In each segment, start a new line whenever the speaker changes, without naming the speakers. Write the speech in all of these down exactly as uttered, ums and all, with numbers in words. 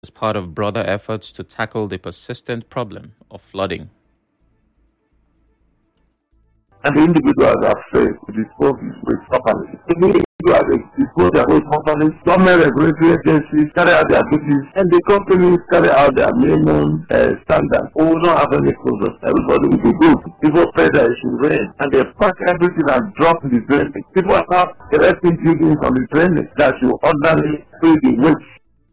as part of broader efforts to tackle the persistent problem of flooding.
And the individuals are failed to dispose this waste properly. The individuals dispose their waste properly, government regulatory agencies carry out their duties, and the companies carry out their minimum uh, standards. We will not have any problem. Everybody will be good. People pray that it should rain, and they pack everything and drop in the drainage. People are not erecting buildings on the drainage that should ordinarily free the waste.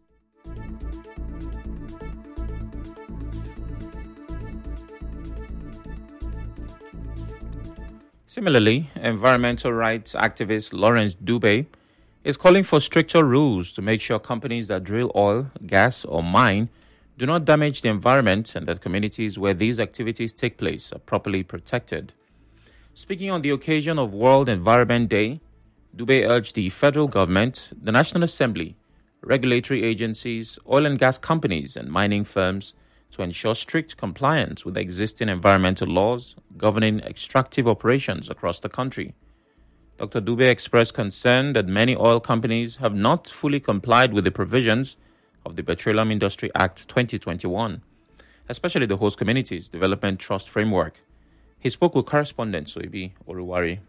Similarly, environmental rights activist Lawrence Dube is calling for stricter rules to make sure companies that drill oil, gas, or mine do not damage the environment and that communities where these activities take place are properly protected. Speaking on the occasion of World Environment Day, Dube urged the federal government, the National Assembly, regulatory agencies, oil and gas companies, and mining firms to ensure strict compliance with existing environmental laws governing extractive operations across the country. Doctor Dube expressed concern that many oil companies have not fully complied with the provisions of the Petroleum Industry Act twenty twenty-one, especially the Host Communities Development Trust Framework. He spoke with correspondent Soibi Oruwari.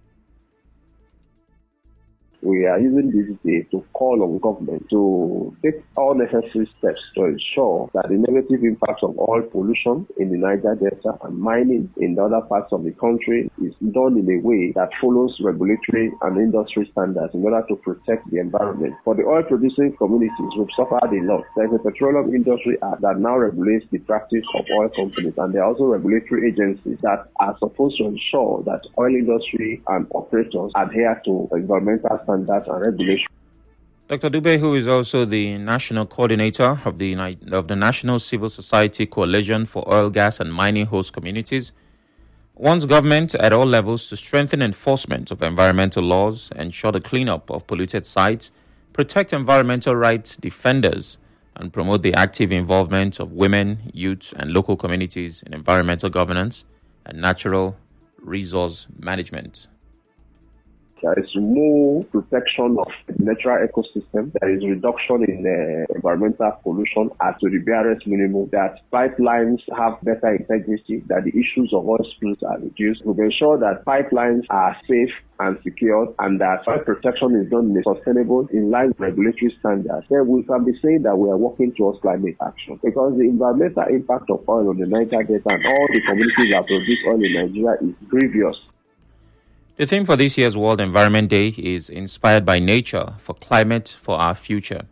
We are using this day to call on government to take all necessary steps to ensure that the negative impacts of oil pollution in the Niger Delta and mining in the other parts of the country is done in a way that follows regulatory and industry standards in order to protect the environment. For the oil producing communities, we've suffered a lot. There is a Petroleum Industry Act that now regulates the practice of oil companies, and there are also regulatory agencies that are supposed to ensure that oil industry and operators adhere to environmental standards standards and regulation.
Doctor Dube, who is also the national coordinator of the of the National Civil Society Coalition for Oil, Gas and Mining Host Communities, wants government at all levels to strengthen enforcement of environmental laws, ensure the cleanup of polluted sites, protect environmental rights defenders, and promote the active involvement of women, youth, and local communities in environmental governance and natural resource management.
There is more protection of the natural ecosystem. There is reduction in uh, environmental pollution at to the barest minimum. That pipelines have better integrity. That the issues of oil spills are reduced. We ensure that pipelines are safe and secure, and that soil protection is done in a sustainable, in line with regulatory standards. Then we can be saying that we are working towards climate action, because the environmental impact of oil on the Niger Delta and all the communities that produce oil in Nigeria is grievous.
The theme for this year's World Environment Day is Inspired by Nature for Climate for Our Future.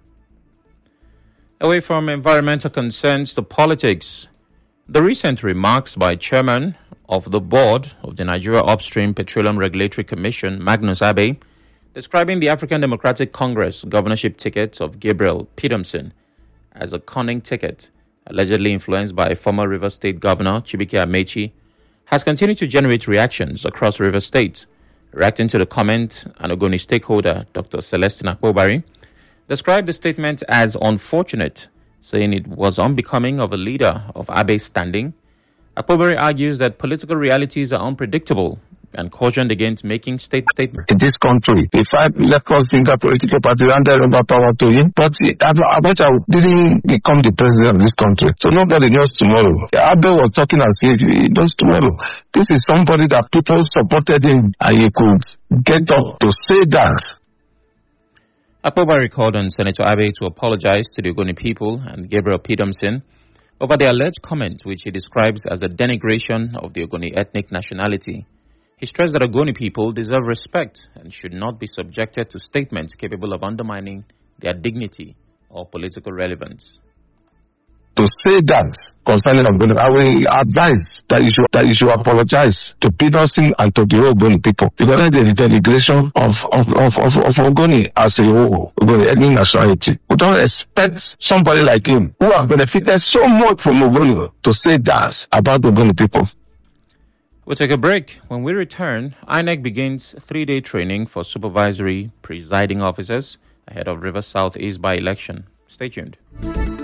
Away from environmental concerns to politics, the recent remarks by Chairman of the Board of the Nigeria Upstream Petroleum Regulatory Commission, Magnus Abe, describing the African Democratic Congress governorship ticket of Gabriel Pedomson as a cunning ticket, allegedly influenced by former Rivers State Governor Chibuike Amechi, has continued to generate reactions across Rivers State. Reacting to the comment, an Ogoni stakeholder, Doctor Celestine Akpobari, described the statement as unfortunate, saying it was unbecoming of a leader of Abe's standing. Akpobari argues that political realities are unpredictable and cautioned against making state statements.
In this country, if I let us think a political party handed over power to him, but Abacha didn't become the president of this country, so nobody knows tomorrow. Abe was talking as if he knows tomorrow. This is somebody that people supported him, and he could get up to say that.
Akpobari called on Senator Abe to apologize to the Ogoni people and Gabriel Pedomson over the alleged comment, which he describes as a denigration of the Ogoni ethnic nationality. He stressed that Ogoni people deserve respect and should not be subjected to statements capable of undermining their dignity or political relevance.
To say that concerning Ogoni, I will advise that you should, that you should apologize to Peterson and to the Ogoni people, because there is the denigration of, of, of, of, of Ogoni as a whole, Ogoni ethnic nationality. We don't expect somebody like him, who have benefited so much from Ogoni, to say that about Ogoni people.
We'll take a break. When we return, I N E C begins three-day training for supervisory presiding officers ahead of Rivers South East by-election. Stay tuned.